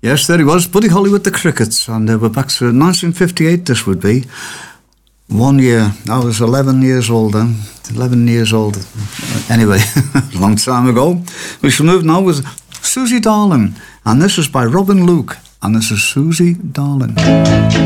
Yes, there he was, Buddy Holly with the Crickets, and we're back to 1958 this would be. 1 year, I was 11 years old then, 11 years old, anyway, a long time ago. We shall move now with Susie Darling, and this is by Robin Luke, and this is Susie Darling.